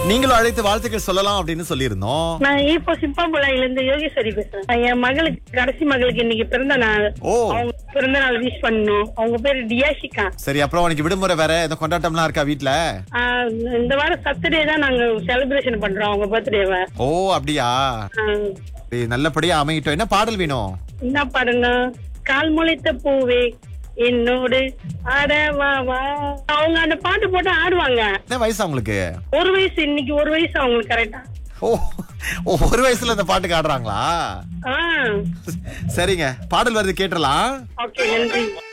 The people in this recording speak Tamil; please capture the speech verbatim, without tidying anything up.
நீங்களும் அழைத்து வாழ்த்துக்கள் சொல்லலாம் அப்படின்னு சொல்லியிருந்தோம். நான் இப்போ சிப்பாம்புலாயில இருந்து யோகேஸ்வரி பேசுறேன். என் மகளுக்கு கடைசி மகளுக்கு இன்னைக்கு பிறந்த நாள். ஓ, அவங்க பிறந்த நாள் விஷ் பண்ணணும். அவங்க பேரு டியாஷிகா. சரி, அப்புறம் உனக்கு விடுமுறை வேற எதுவும் கொண்டாட்டம்லாம் இருக்கா வீட்ல? ஆஹ் இந்த வாரம் சட்டர்டே தான் நாங்க செலிப்ரேஷன் பண்றோம் அவங்க பர்த்டேவை. ஓ அப்படியா, நல்லபடியா அமையிட்டோம். என்ன பாடல் வேணும்? என்ன பாடுங்க? கால் முளைத்த பூவே என்னோடு ஆடவா வா. அவங்க அந்த பாட்டு போட்டு ஆடுவாங்க. என்ன வயசு அவங்களுக்கு? ஒரு வயசு, இன்னைக்கு ஒரு வயசு அவங்களுக்கு. கரெக்டா? ஓ, ஒரு வயசுல இந்த பாட்டுக்கு ஆடுறாங்களா? சரிங்க, பாடல் வருது, கேட்டலாம். ஓகே, நன்றி.